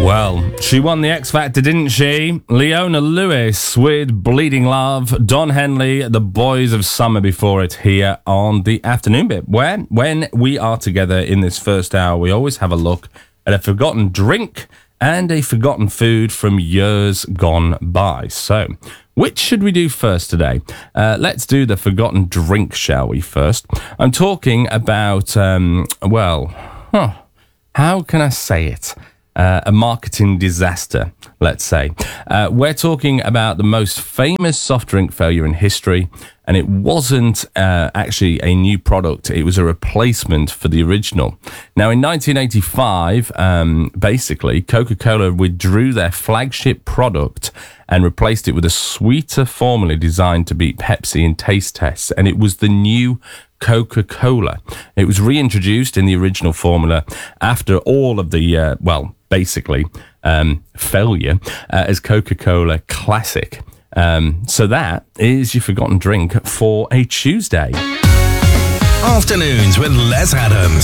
Well, she won the X Factor, didn't she? Leona Lewis with Bleeding Love, Don Henley, The Boys of Summer before it here on the afternoon bit, where when we are together in this first hour, we always have a look at a forgotten drink and a forgotten food from years gone by. So, which should we do first today? Let's do the forgotten drink, shall we, first? I'm talking about, how can I say it? A marketing disaster, let's say. We're talking about the most famous soft drink failure in history, and it wasn't actually a new product. It was a replacement for the original. Now, in 1985, basically, Coca-Cola withdrew their flagship product and replaced it with a sweeter formula designed to beat Pepsi in taste tests, and it was the new Coca-Cola. It was reintroduced in the original formula after all of the, failure as Coca-Cola Classic. So that is your forgotten drink for a Tuesday. Afternoons with Les Adams.